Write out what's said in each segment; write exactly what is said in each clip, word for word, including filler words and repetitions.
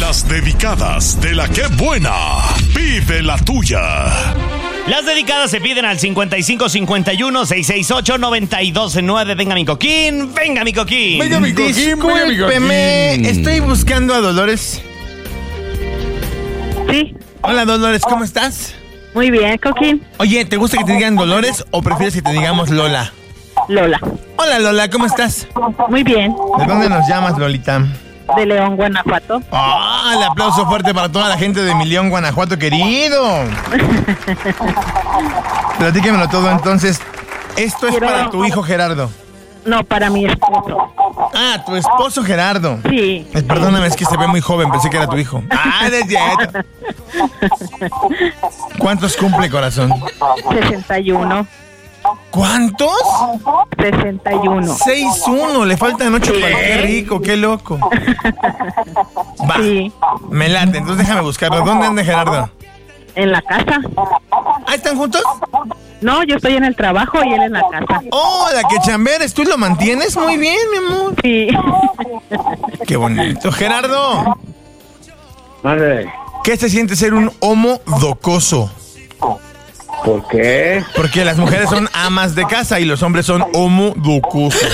Las dedicadas de la que buena. Pide la tuya. Las dedicadas se piden al cincuenta y cinco cincuenta y uno seiscientos sesenta y ocho noventa y dos nueve. Venga, mi coquín. Venga, mi coquín. Venga, mi coquín. Discúlpeme, estoy buscando a Dolores. Sí. Hola, Dolores, ¿cómo estás? Muy bien, Coquín. Oye, ¿te gusta que te digan Dolores o prefieres que te digamos Lola? Lola. Hola, Lola, ¿cómo estás? Muy bien. ¿De dónde nos llamas, Lolita? De León, Guanajuato. ¡Ah! El aplauso fuerte para toda la gente de mi León, Guanajuato, querido. Platíquemelo todo, entonces. Esto es Quiero... para tu hijo Gerardo. No, para mi esposo. Ah, tu esposo Gerardo. Sí. Eh, perdóname, es que se ve muy joven, pensé que era tu hijo. Ah, desde ahí. ¿Cuántos cumple, corazón? sesenta y uno. ¿Cuántos? sesenta y uno. seis uno, le faltan ocho para qué rico, qué loco. Va, Sí. me late, entonces déjame buscarlo. ¿Dónde anda Gerardo? En la casa. ¿Ah, están juntos? No, yo estoy en el trabajo y él en la casa. Oh, la que chamberes, ¿tú lo mantienes? Muy bien, mi amor. Sí. Qué bonito. Gerardo, Madre, ¿qué se siente ser un homo docoso? ¿por qué? Porque las mujeres son amas de casa y los hombres son homo docosos.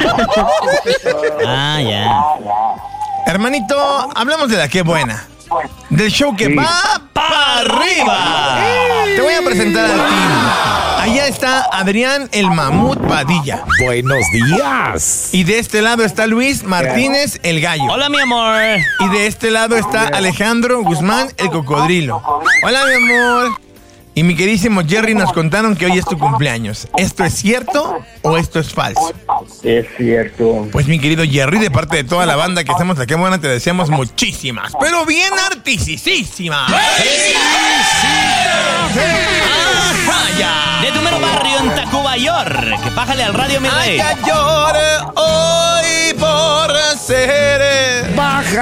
Ah, ya. Hermanito, hablamos de la que buena. Del show que Sí. va para arriba. Te voy a presentar al team. Allá está Adrián el Mamut Padilla. Buenos días. Y de este lado está Luis Martínez el Gallo. Hola, mi amor. Y de este lado está Alejandro Guzmán el Cocodrilo. Hola, mi amor. Y mi queridísimo Jerry nos contaron que hoy es tu cumpleaños. ¿Esto es cierto o esto es falso? Es cierto. Pues mi querido Jerry, de parte de toda la banda que estamos aquí, buena, te deseamos muchísimas, pero bien artisísimas. De tu mero barrio en Tacubayor. Que pájale al radio, mi rey. Ay, ya llore hoy por ser